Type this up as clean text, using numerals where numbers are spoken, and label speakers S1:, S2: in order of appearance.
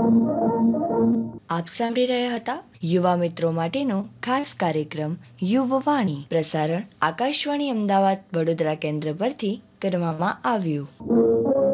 S1: આપ સાંભળી રહ્યા હતા યુવા મિત્રો માટેનો ખાસ કાર્યક્રમ યુવવાણી. પ્રસારણ આકાશવાણી અમદાવાદ વડોદરા કેન્દ્ર પરથી કરવામાં આવ્યું.